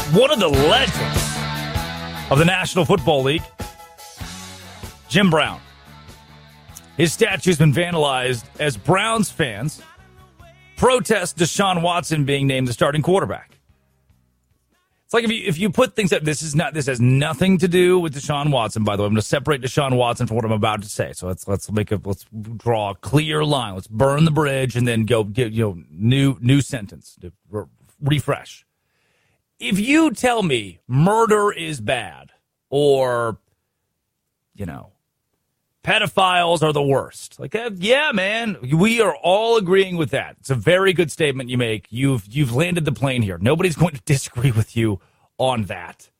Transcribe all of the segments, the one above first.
one of the legends of the National Football League, Jim Brown. His statue's been vandalized as Browns fans protest Deshaun Watson being named the starting quarterback. It's like if you put things up, this has nothing to do with Deshaun Watson, by the way. I'm going to separate Deshaun Watson from what I'm about to say. So let's draw a clear line. Let's burn the bridge and then go get, new sentence to refresh. If you tell me murder is bad or, pedophiles are the worst. Like, yeah, man, we are all agreeing with that. It's a very good statement you make. You've landed the plane here. Nobody's going to disagree with you on that.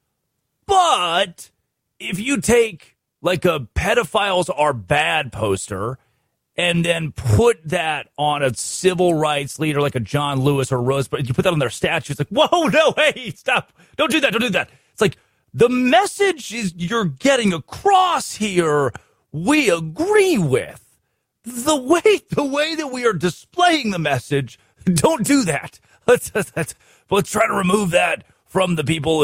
But if you take like a pedophiles are bad poster and then put that on a civil rights leader like a John Lewis or Rose, but you put that on their statue, it's like, whoa, no, hey, stop. Don't do that. It's like the message is you're getting across here we agree with. The way that we are displaying the message, don't do that. Let's try to remove that from the people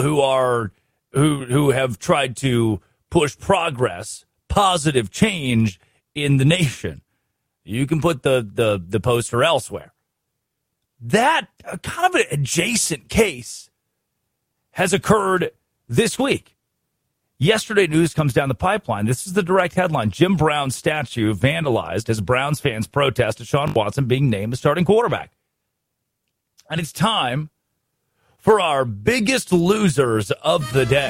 who have tried to push progress, positive change in the nation. You can put the poster elsewhere. That kind of an adjacent case has occurred this week. Yesterday news comes down the pipeline. This is the direct headline. Jim Brown statue vandalized as Browns fans protest Deshaun Watson being named the starting quarterback. And it's time for our biggest losers of the day.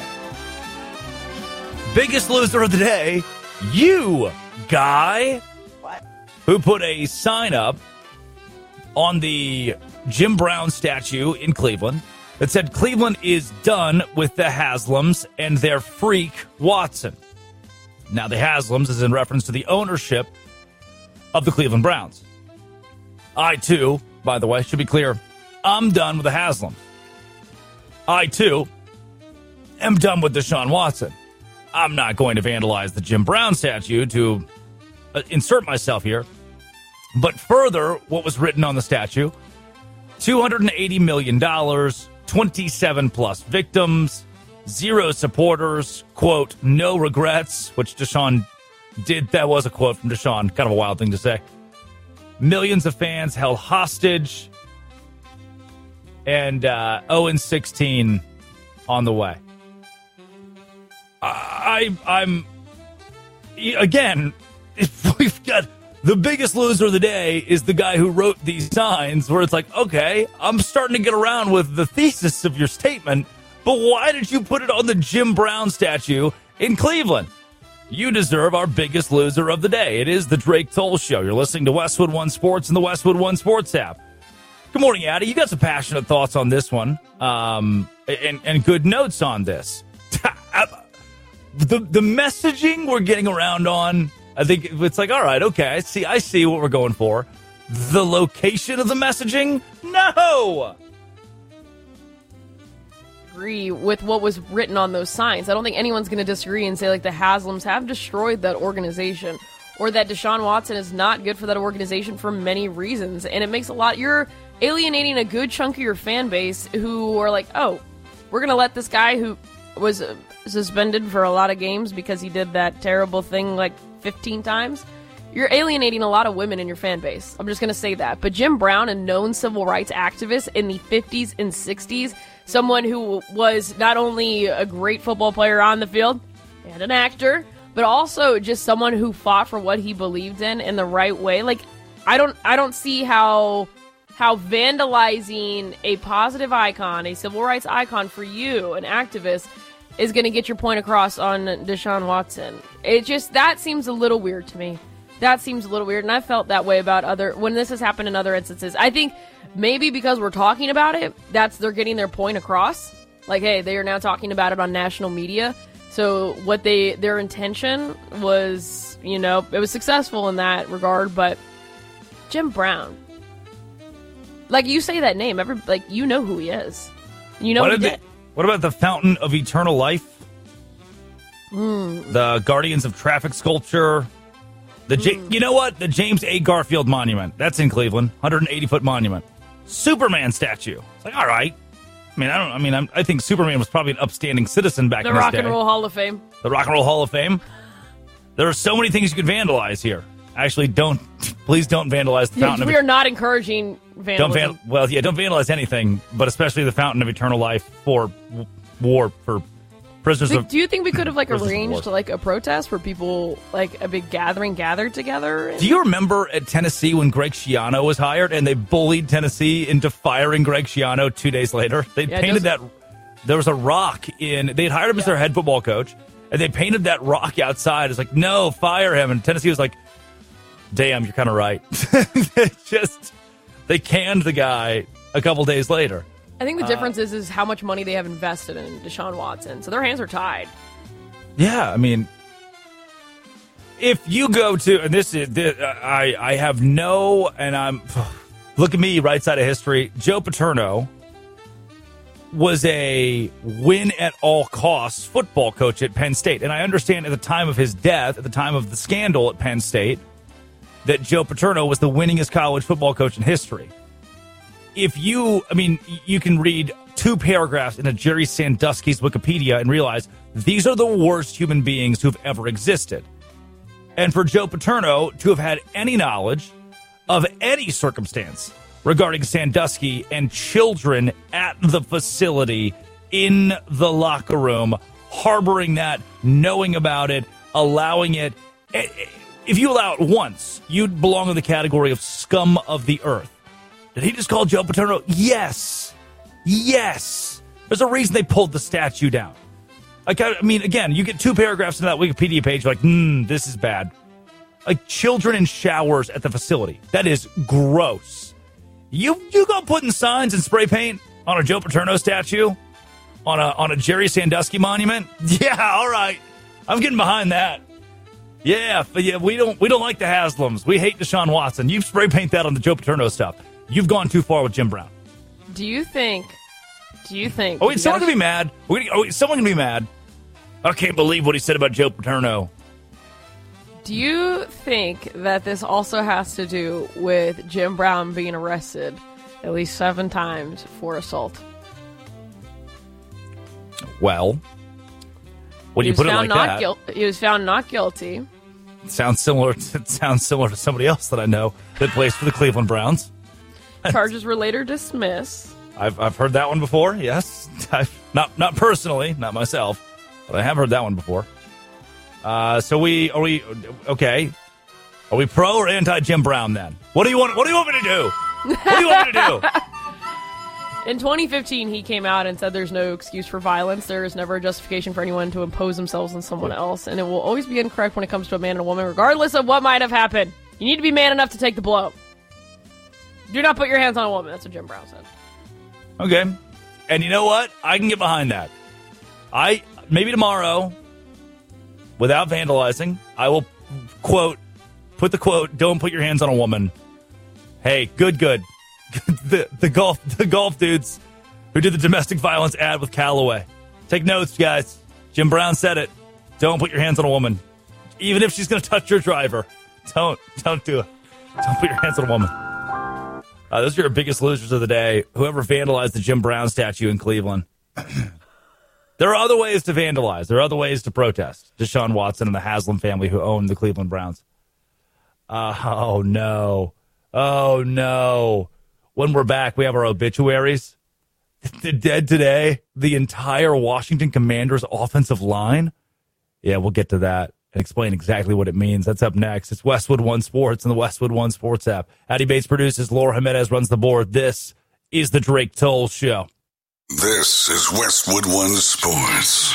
Biggest loser of the day, you guy. What? Who put a sign up on the Jim Brown statue in Cleveland that said Cleveland is done with the Haslams and their freak Watson. Now, the Haslams is in reference to the ownership of the Cleveland Browns. I, too, by the way, should be clear, I'm done with the Haslam. I, too, am done with Deshaun Watson. I'm not going to vandalize the Jim Brown statue to insert myself here. But further, what was written on the statue, $280 million, 27 plus victims, 0 supporters, quote, no regrets, which Deshaun did. That was a quote from Deshaun. Kind of a wild thing to say. Millions of fans held hostage, and 0-16 on the way. I'm again, if we've got the biggest loser of the day is the guy who wrote these signs where it's like, okay, I'm starting to get around with the thesis of your statement, but why did you put it on the Jim Brown statue in Cleveland? You deserve our biggest loser of the day. It is the Drake Toll Show. You're listening to Westwood One Sports and the Westwood One Sports app. Good morning, Addy. You got some passionate thoughts on this one, and good notes on this. The messaging we're getting around on, I think it's like, all right, okay, I see what we're going for. The location of the messaging? No! Agree with what was written on those signs. I don't think anyone's going to disagree and say, like, the Haslams have destroyed that organization or that Deshaun Watson is not good for that organization for many reasons. And it makes you're alienating a good chunk of your fan base who are like, oh, we're going to let this guy who was suspended for a lot of games because he did that terrible thing like 15 times. You're alienating a lot of women in your fan base. I'm just going to say that. But Jim Brown, a known civil rights activist in the 50s and 60s, someone who was not only a great football player on the field and an actor, but also just someone who fought for what he believed in the right way. Like, I don't see how vandalizing a positive icon, a civil rights icon for you, an activist, is going to get your point across on Deshaun Watson. That seems a little weird to me. That seems a little weird, and I felt that way about when this has happened in other instances. I think maybe because we're talking about it, they're getting their point across. Like, hey, they are now talking about it on national media. So what their intention was, it was successful in that regard. But Jim Brown, like, you say that name, you know who he is. You know what he did. What about the Fountain of Eternal Life? The Guardians of Traffic sculpture? You know what? The James A. Garfield Monument. That's in Cleveland. 180-foot monument. Superman statue. It's like, all right. I think Superman was probably an upstanding citizen back The in his Rock day. and Roll Hall of Fame. The Rock and Roll Hall of Fame. There are so many things you could vandalize here. Actually, please don't vandalize the fountain. We are not encouraging vandalism. Don't vandalize anything, but especially the fountain of eternal life for war for prisoners of. Do you think we could have arranged war. a protest where people a big gathered together? Do you remember at Tennessee when Greg Schiano was hired and they bullied Tennessee into firing Greg Schiano 2 days later? They painted that. There was a rock they'd hired him as their head football coach, and they painted that rock outside. It's like, no, fire him. And Tennessee was like, damn, you're kind of right. They canned the guy a couple days later. I think the difference is how much money they have invested in Deshaun Watson. So their hands are tied. Yeah, I mean, if you go to, and I have no, and I'm, look at me, right side of history. Joe Paterno was a win-at-all-costs football coach at Penn State. And I understand at the time of his death, at the time of the scandal at Penn State, that Joe Paterno was the winningest college football coach in history. You can read 2 paragraphs in a Jerry Sandusky's Wikipedia and realize these are the worst human beings who've ever existed. And for Joe Paterno to have had any knowledge of any circumstance regarding Sandusky and children at the facility, in the locker room, harboring that, knowing about it, allowing it. If you allow it once, you'd belong in the category of scum of the earth. Did he just call Joe Paterno? Yes. There's a reason they pulled the statue down. Again, you get 2 paragraphs in that Wikipedia page, this is bad. Children in showers at the facility. That is gross. You go putting signs and spray paint on a Joe Paterno statue? On a Jerry Sandusky monument? Yeah, all right. I'm getting behind that. Yeah, we don't like the Haslams. We hate Deshaun Watson. You spray paint that on the Joe Paterno stuff. You've gone too far with Jim Brown. Do you think? Oh, wait, someone can be mad. Someone can be mad. I can't believe what he said about Joe Paterno. Do you think that this also has to do with Jim Brown being arrested at least 7 times for assault? Well, when you put it like that, he was found not guilty. It sounds similar to somebody else that I know that plays for the Cleveland Browns. Charges were later dismissed. I've heard that one before. Yes, not personally, not myself, but I have heard that one before. So are we okay? Are we pro or anti Jim Brown then? What do you want me to do? What do you want me to do? In 2015, he came out and said there's no excuse for violence. There is never a justification for anyone to impose themselves on someone else, and it will always be incorrect when it comes to a man and a woman, regardless of what might have happened. You need to be man enough to take the blow. Do not put your hands on a woman. That's what Jim Brown said. Okay. And you know what? I can get behind that. Maybe tomorrow, without vandalizing, I will put the quote, don't put your hands on a woman. Hey, good. the golf dudes who did the domestic violence ad with Callaway. Take notes, guys. Jim Brown said it. Don't put your hands on a woman. Even if she's going to touch your driver. Don't do it. Don't put your hands on a woman. Those are your biggest losers of the day. Whoever vandalized the Jim Brown statue in Cleveland. There are other ways to vandalize. There are other ways to protest. Deshaun Watson and the Haslam family who own the Cleveland Browns. Oh, no. When we're back, we have our obituaries. The dead today, the entire Washington Commanders offensive line. Yeah, we'll get to that and explain exactly what it means. That's up next. It's Westwood One Sports and the Westwood One Sports app. Addy Bates produces. Laura Jimenez runs the board. This is the Drake Toll Show. This is Westwood One Sports.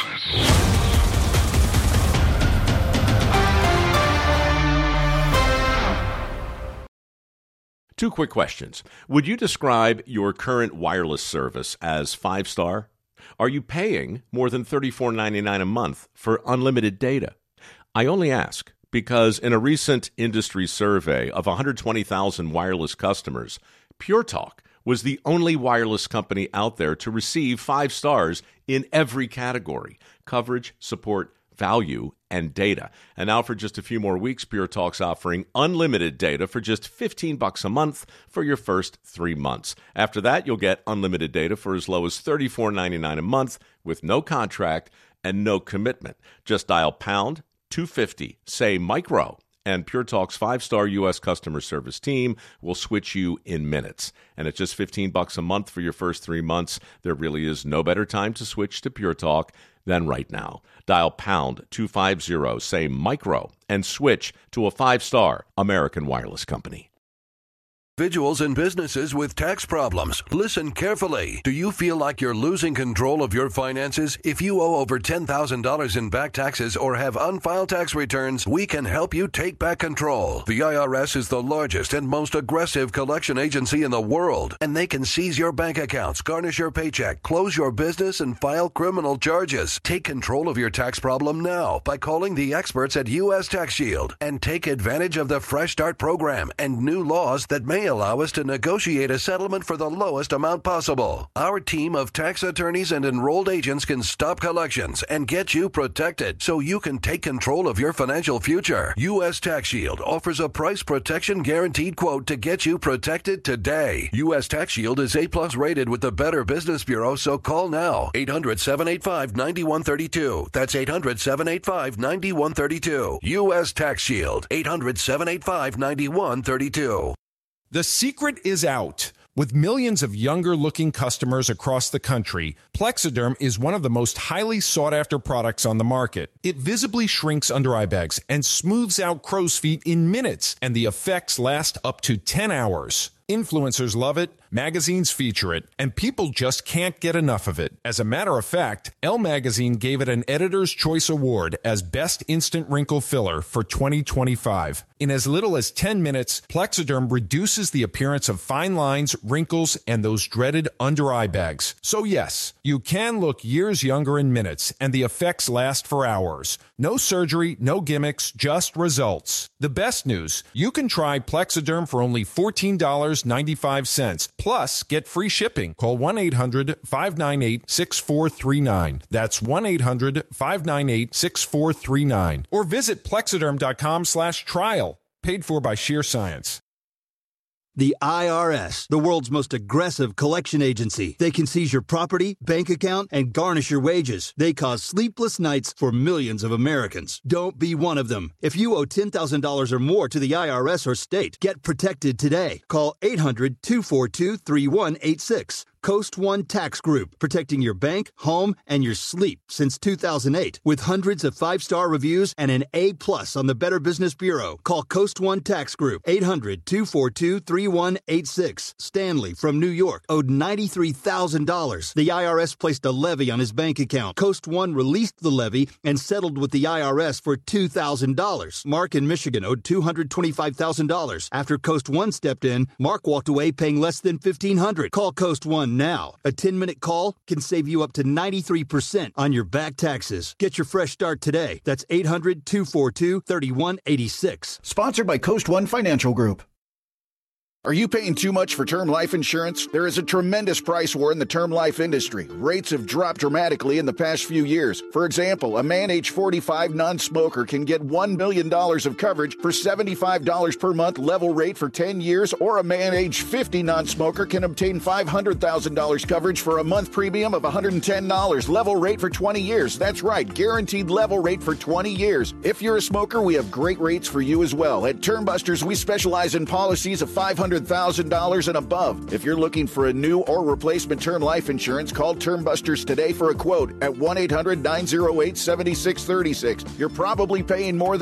Two quick questions. Would you describe your current wireless service as 5-star? Are you paying more than $34.99 a month for unlimited data? I only ask because in a recent industry survey of 120,000 wireless customers, Pure Talk was the only wireless company out there to receive 5 stars in every category: coverage, support, value, and data. And now for just a few more weeks, Pure Talk's offering unlimited data for just $15 a month for your first 3 months. After that, you'll get unlimited data for as low as $34.99 a month with no contract and no commitment. Just dial pound 250, say micro, and Pure Talk's 5-star U.S. customer service team will switch you in minutes. And at just $15 a month for your first 3 months, there really is no better time to switch to Pure Talk than right now. Dial pound 250, say micro, and switch to a 5-star American Wireless company. Individuals and businesses with tax problems. Listen carefully. Do you feel like you're losing control of your finances? If you owe over $10,000 in back taxes or have unfiled tax returns, we can help you take back control. The IRS is the largest and most aggressive collection agency in the world, and they can seize your bank accounts, garnish your paycheck, close your business, and file criminal charges. Take control of your tax problem now by calling the experts at U.S. Tax Shield and take advantage of the Fresh Start program and new laws that may allow us to negotiate a settlement for the lowest amount possible. Our team of tax attorneys and enrolled agents can stop collections and get you protected so you can take control of your financial future. U.S. Tax Shield offers a price protection guaranteed quote to get you protected today. U.S. Tax Shield is A+ rated with the Better Business Bureau, so call now. 800-785-9132. That's 800-785-9132. U.S. Tax Shield. 800-785-9132. The secret is out. With millions of younger-looking customers across the country, Plexiderm is one of the most highly sought-after products on the market. It visibly shrinks under-eye bags and smooths out crow's feet in minutes, and the effects last up to 10 hours. Influencers love it, magazines feature it, and people just can't get enough of it. As a matter of fact, Elle Magazine gave it an Editor's Choice Award as Best Instant Wrinkle Filler for 2025. In as little as 10 minutes, Plexiderm reduces the appearance of fine lines, wrinkles, and those dreaded under-eye bags. So yes, you can look years younger in minutes, and the effects last for hours. No surgery, no gimmicks, just results. The best news, you can try Plexiderm for only $14.95. Plus, get free shipping. Call 1-800-598-6439. That's 1-800-598-6439. Or visit Plexiderm.com/trial. Paid for by Sheer Science. The IRS, the world's most aggressive collection agency. They can seize your property, bank account, and garnish your wages. They cause sleepless nights for millions of Americans. Don't be one of them. If you owe $10,000 or more to the IRS or state, get protected today. Call 800-242-3186. Coast One Tax Group, protecting your bank, home, and your sleep since 2008. With hundreds of 5-star reviews and an A+ on the Better Business Bureau. Call Coast One Tax Group, 800-242-3186. Stanley from New York owed $93,000. The IRS placed a levy on his bank account. Coast One released the levy and settled with the IRS for $2,000. Mark in Michigan owed $225,000. After Coast One stepped in, Mark walked away paying less than $1,500. Call Coast One now. A 10-minute call can save you up to 93% on your back taxes. Get your fresh start today. That's 800-242-3186. Sponsored by Coast One Financial Group. Are you paying too much for term life insurance? There is a tremendous price war in the term life industry. Rates have dropped dramatically in the past few years. For example, a man age 45 non-smoker can get $1 million of coverage for $75 per month level rate for 10 years, or a man age 50 non-smoker can obtain $500,000 coverage for a month premium of $110 level rate for 20 years. That's right, guaranteed level rate for 20 years. If you're a smoker, we have great rates for you as well. At Termbusters, we specialize in policies of $500,000 and above. If you're looking for a new or replacement term life insurance, call Termbusters today for a quote at 1-800-908-7636. You're probably paying more than